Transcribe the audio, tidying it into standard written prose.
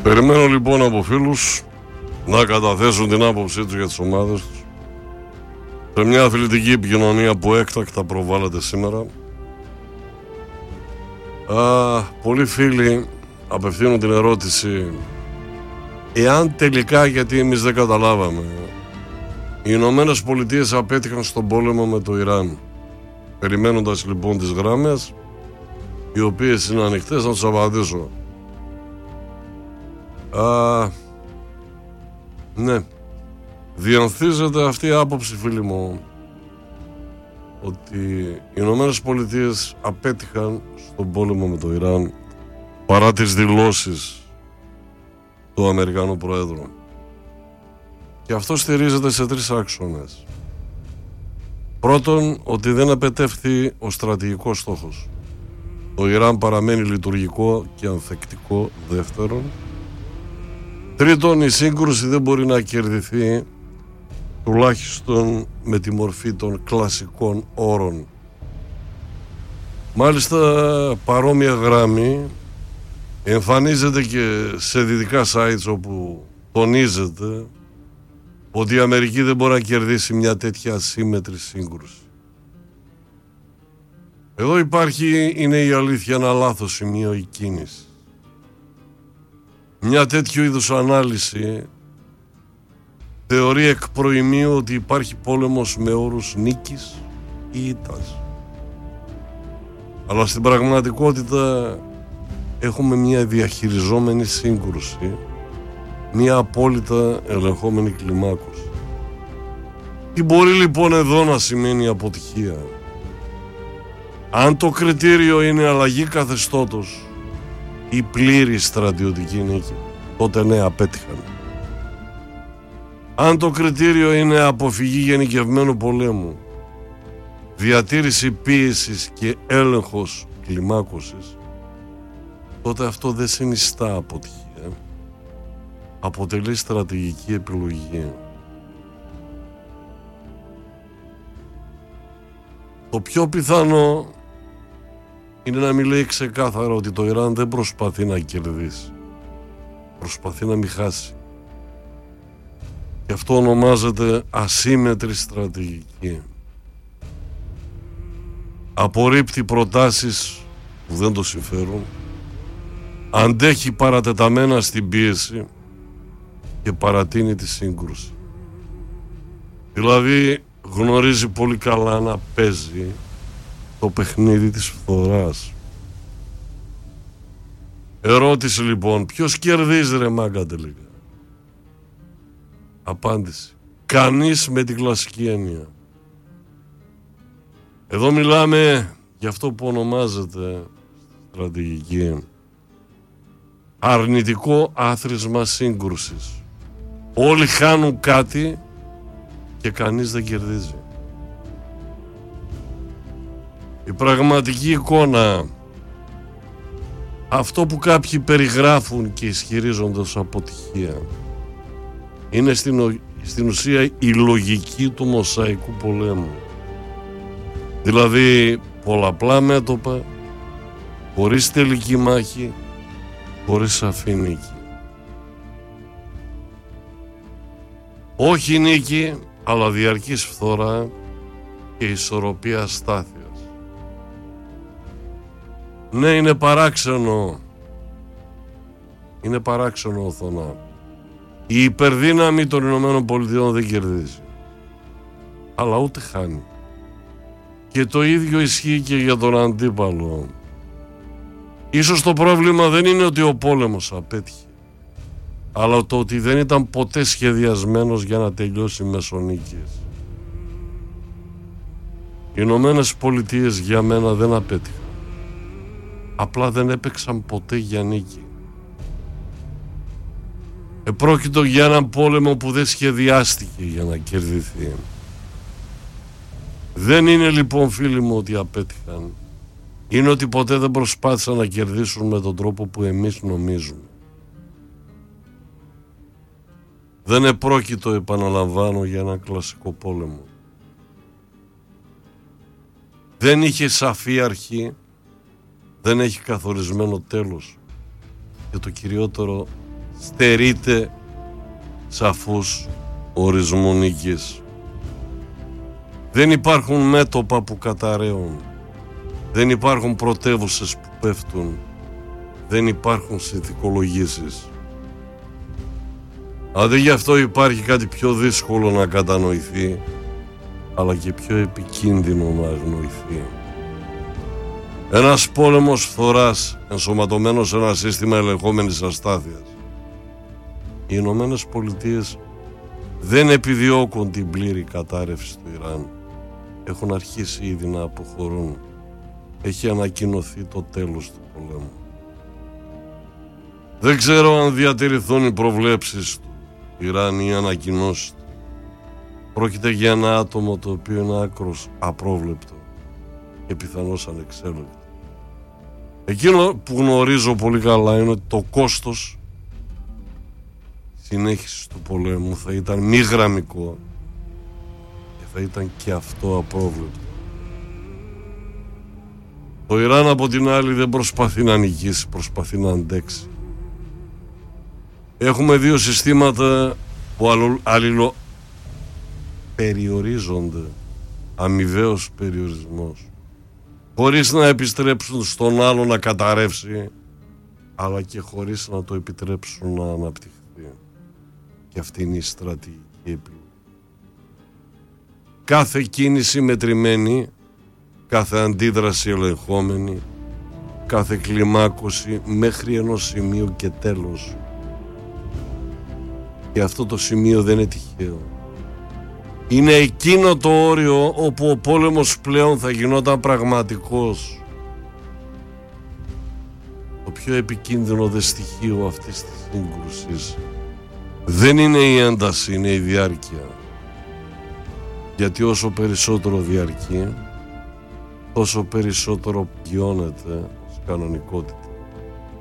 Περιμένω λοιπόν από φίλους να καταθέσουν την άποψή τους για τις ομάδες τους σε μια αθλητική επικοινωνία που έκτακτα προβάλλεται σήμερα. Πολλοί φίλοι απευθύνουν την ερώτηση εάν τελικά, γιατί εμείς δεν καταλάβαμε, οι Ηνωμένες Πολιτείες απέτυχαν στον πόλεμο με το Ιράν. Περιμένοντας λοιπόν τις γράμμες, οι οποίες είναι ανοιχτές, να τους απαντήσω. Ναι, διανθίζεται αυτή η άποψη, φίλοι μου, ότι οι Ηνωμένες Πολιτείες απέτυχαν στον πόλεμο με το Ιράν παρά τις δηλώσεις του Αμερικανού Προέδρου. Και αυτό στηρίζεται σε 3 άξονες. Πρώτον, ότι δεν επετεύχθη ο στρατηγικός στόχος. Το Ιράν παραμένει λειτουργικό και ανθεκτικό. Δεύτερον. Τρίτον, η σύγκρουση δεν μπορεί να κερδιθεί τουλάχιστον με τη μορφή των κλασικών όρων. Μάλιστα, παρόμοια γραμμή εμφανίζεται και σε δυτικά sites όπου τονίζεται ότι η Αμερική δεν μπορεί να κερδίσει μια τέτοια ασύμμετρη σύγκρουση. Εδώ υπάρχει, είναι η αλήθεια, ένα λάθος σημείο η κίνηση. Μια τέτοιου είδους ανάλυση θεωρεί εκ προημίου ότι υπάρχει πόλεμος με όρους νίκης ή ήττας. Αλλά στην πραγματικότητα έχουμε μια διαχειριζόμενη σύγκρουση, μια απόλυτα ελεγχόμενη κλιμάκωση. Τι μπορεί λοιπόν εδώ να σημαίνει αποτυχία? Αν το κριτήριο είναι αλλαγή καθεστώτος ή πλήρη στρατιωτική νίκη, τότε ναι, απέτυχαν. Αν το κριτήριο είναι αποφυγή γενικευμένου πολέμου, διατήρηση πίεσης και έλεγχος κλιμάκωσης, τότε αυτό δεν συνιστά αποτυχία. Αποτελεί στρατηγική επιλογή. Το πιο πιθανό είναι να μην λέει ξεκάθαρα ότι το Ιράν δεν προσπαθεί να κερδίσει. Προσπαθεί να μην χάσει. Και αυτό ονομάζεται ασύμμετρη στρατηγική. Απορρίπτει προτάσεις που δεν το συμφέρουν, αντέχει παρατεταμένα στην πίεση και παρατείνει τη σύγκρουση. Δηλαδή γνωρίζει πολύ καλά να παίζει το παιχνίδι της φθοράς. Ερώτηση λοιπόν, ποιος κερδίζει ρε μάγκα τελικά? Απάντηση, κανείς με την κλασική έννοια. Εδώ μιλάμε για αυτό που ονομάζεται στρατηγική αρνητικό άθροισμα σύγκρουσης. Όλοι χάνουν κάτι και κανείς δεν κερδίζει. Η πραγματική εικόνα, αυτό που κάποιοι περιγράφουν και ισχυρίζονται ως αποτυχία, είναι στην ουσία η λογική του μοσαϊκού πολέμου. Δηλαδή πολλαπλά μέτωπα, χωρίς τελική μάχη, χωρίς σαφή νίκη. Όχι νίκη, αλλά διαρκής φθορά και ισορροπία αστάθειας. Ναι, είναι παράξενο. Είναι παράξενο οθονά. Η υπερδύναμη των Ηνωμένων Πολιτειών δεν κερδίζει, αλλά ούτε χάνει. Και το ίδιο ισχύει και για τον αντίπαλο. Ίσως το πρόβλημα δεν είναι ότι ο πόλεμος απέτυχε, αλλά το ότι δεν ήταν ποτέ σχεδιασμένος για να τελειώσει μέσω νίκης. Οι Ηνωμένες Πολιτείες για μένα δεν απέτυχαν. Απλά δεν έπαιξαν ποτέ για νίκη. Επρόκειτο για έναν πόλεμο που δεν σχεδιάστηκε για να κερδιθεί. Δεν είναι λοιπόν, φίλοι μου, ότι απέτυχαν. Είναι ότι ποτέ δεν προσπάθησαν να κερδίσουν με τον τρόπο που εμείς νομίζουμε. Δεν επρόκειτο, επαναλαμβάνω, για έναν κλασικό πόλεμο. Δεν είχε σαφή αρχή, δεν έχει καθορισμένο τέλος. Και το κυριότερο, στερείται σαφούς ορισμού νίκης. Δεν υπάρχουν μέτωπα που καταραίουν. Δεν υπάρχουν πρωτεύουσες που πέφτουν. Δεν υπάρχουν συνθηκολογήσεις. Αντί γι' αυτό υπάρχει κάτι πιο δύσκολο να κατανοηθεί, αλλά και πιο επικίνδυνο να αγνοηθεί. Ένας πόλεμος φθοράς ενσωματωμένος σε ένα σύστημα ελεγχόμενης αστάθειας. Οι Ηνωμένες Πολιτείες δεν επιδιώκουν την πλήρη κατάρρευση του Ιράν. Έχουν αρχίσει ήδη να αποχωρούν. Έχει ανακοινωθεί το τέλος του πολέμου. Δεν ξέρω αν διατηρηθούν οι προβλέψεις του Ιράν ή οι ανακοινώσεις του. Πρόκειται για ένα άτομο το οποίο είναι άκρος απρόβλεπτο και πιθανώς ανεξέλεγκτο. Εκείνο που γνωρίζω πολύ καλά είναι ότι το κόστος συνέχισης του πολέμου θα ήταν μη γραμμικό και θα ήταν και αυτό απρόβλεπτο. Το Ιράν από την άλλη δεν προσπαθεί να νικήσει, προσπαθεί να αντέξει. Έχουμε δύο συστήματα που περιορίζονται, αμοιβαίος περιορισμός, χωρίς να επιστρέψουν στον άλλο να καταρρεύσει, αλλά και χωρίς να το επιτρέψουν να αναπτυχθεί. Και αυτή είναι η στρατηγική επιλογή. Κάθε κίνηση μετρημένη, κάθε αντίδραση ελεγχόμενη, κάθε κλιμάκωση μέχρι ενός σημείου και τέλος. Και αυτό το σημείο δεν είναι τυχαίο. Είναι εκείνο το όριο όπου ο πόλεμος πλέον θα γινόταν πραγματικός. Το πιο επικίνδυνο δε στοιχείο αυτής της σύγκρουσης δεν είναι η ένταση, είναι η διάρκεια. Γιατί όσο περισσότερο διαρκεί, τόσο περισσότερο παγιώνεται ως κανονικότητα.